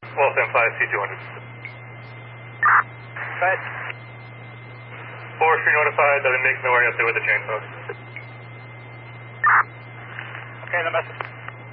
Waltham 5, C200. Right. Forestry notified that it makes no way up there with the chainsaws. Okay, the message.